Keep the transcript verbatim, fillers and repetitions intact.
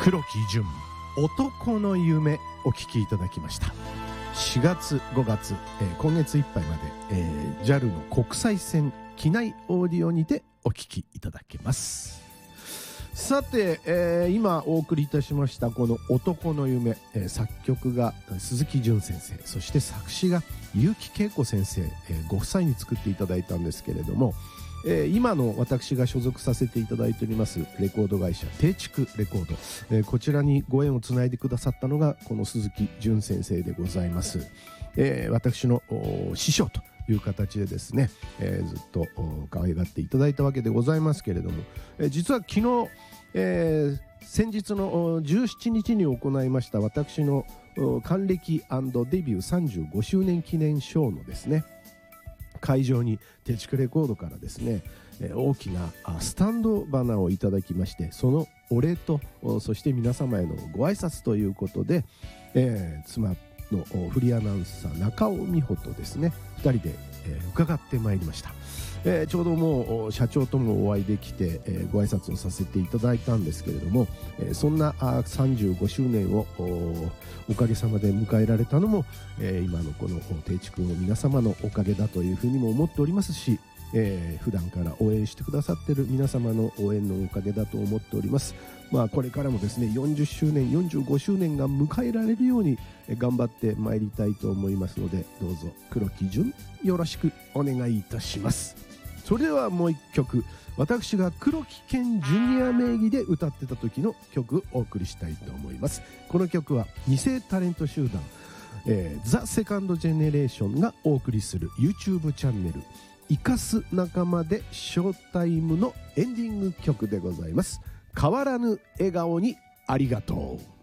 黒木純男の夢お聞きいただきました。しがつごがつ、えー、今月いっぱいまで、えー、ジャル の国際線機内オーディオにてお聞きいただけます。さて、えー、今お送りいたしましたこの男の夢、えー、作曲が鈴木純先生、そして作詞が結城恵子先生、えー、ご夫妻に作っていただいたんですけれども、えー、今の私が所属させていただいておりますレコード会社定築レコード、えー、こちらにご縁をつないでくださったのがこの鈴木純先生でございます。えー、私の師匠という形でですね、えー、ずっと可愛がっていただいたわけでございますけれども、えー、実は昨日、えー、先日のじゅうしちにちに行いました私の還暦&デビューさんじゅうごしゅうねん記念ショーのですね会場に定築レコードからですね、えー、大きなスタンドバナーをいただきまして、そのお礼とそして皆様へのご挨拶ということで、えー、妻のフリーアナウンサー中尾美穂とですねふたりで、えー、伺ってまいりました。えー、ちょうどもう社長ともお会いできて、えー、ご挨拶をさせていただいたんですけれども、えー、そんなさんじゅうごしゅうねんを お, おかげさまで迎えられたのも、えー、今のこの定築の皆様のおかげだというふうにも思っておりますし、えー、普段から応援してくださっている皆様の応援のおかげだと思っております。まあ、これからもですねよんじゅっしゅうねんよんじゅうごしゅうねんが迎えられるように頑張ってまいりたいと思いますので、どうぞ黒木純よろしくお願いいたします。それではもう一曲、私が黒木健ジュニア名義で歌ってた時の曲をお送りしたいと思います。この曲はに世タレント集団、えー、ザ・セカンドジェネレーションがお送りする YouTube チャンネル生かす仲間でショータイムのエンディング曲でございます。変わらぬ笑顔にありがとう。